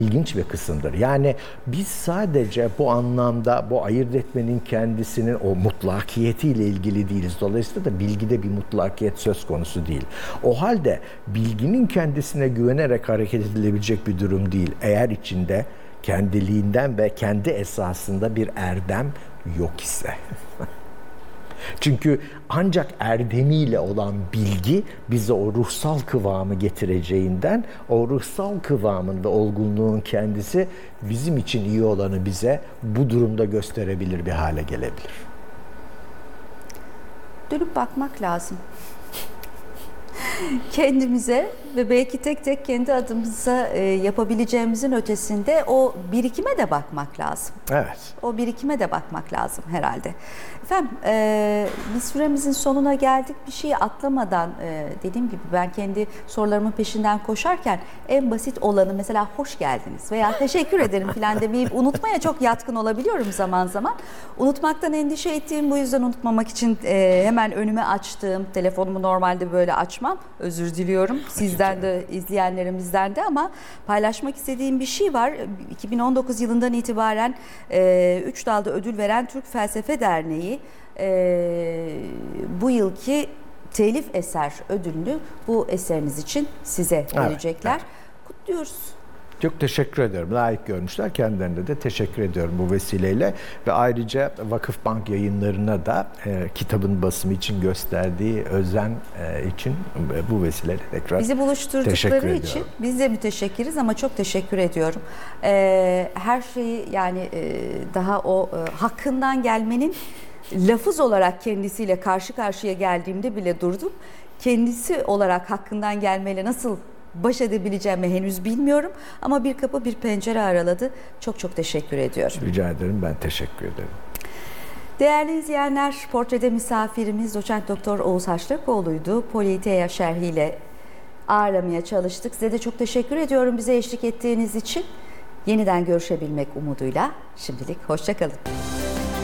İlginç bir kısımdır. Yani biz sadece bu anlamda bu ayırt etmenin kendisinin o mutlakiyetiyle ilgili değiliz. Dolayısıyla da bilgide bir mutlakiyet söz konusu değil. O halde bilginin kendisine güvenerek hareket edilebilecek bir durum değil. Eğer içinde kendiliğinden ve kendi esasında bir erdem yok ise. Çünkü ancak erdemiyle olan bilgi bize o ruhsal kıvamı getireceğinden o ruhsal kıvamın ve olgunluğun kendisi bizim için iyi olanı bize bu durumda gösterebilir bir hale gelebilir. Dönüp bakmak lazım. Kendimize ve belki tek tek kendi adımıza yapabileceğimizin ötesinde o birikime de bakmak lazım. Evet. O birikime de bakmak lazım herhalde. Efendim, biz süremizin sonuna geldik. Bir şeyi atlamadan, dediğim gibi ben kendi sorularımın peşinden koşarken en basit olanı mesela hoş geldiniz veya teşekkür ederim falan demeyip unutmaya çok yatkın olabiliyorum zaman zaman. Unutmaktan endişe ettiğim, bu yüzden unutmamak için hemen önüme açtığım, telefonumu normalde böyle açmam. Özür diliyorum sizden de, izleyenlerimizden de, ama paylaşmak istediğim bir şey var. 2019 yılından itibaren 3 dalda ödül veren Türk Felsefe Derneği bu yılki telif eser ödülünü bu eseriniz için size verecekler. Evet. Kutluyoruz. Çok teşekkür ediyorum. Layık görmüşler. Kendilerine de teşekkür ediyorum bu vesileyle. Ve ayrıca Vakıfbank Yayınları'na da kitabın basımı için gösterdiği özen için bu vesileyle tekrar bizi buluşturdukları için biz de müteşekkiriz, ama çok teşekkür ediyorum. Her şeyi yani daha o hakkından gelmenin lafız olarak kendisiyle karşı karşıya geldiğimde bile durdum. Kendisi olarak hakkından gelmeyle nasıl baş edebileceğimi henüz bilmiyorum, ama bir kapı bir pencere araladı. Çok çok teşekkür ediyorum. Rica ederim, ben teşekkür ederim. Değerli izleyenler, portrede misafirimiz Doçent Doktor Oğuz Haşlakoğlu'ydu. Politeia şerhiyle ağırlamaya çalıştık. Size de çok teşekkür ediyorum bize eşlik ettiğiniz için. Yeniden görüşebilmek umuduyla şimdilik hoşça kalın.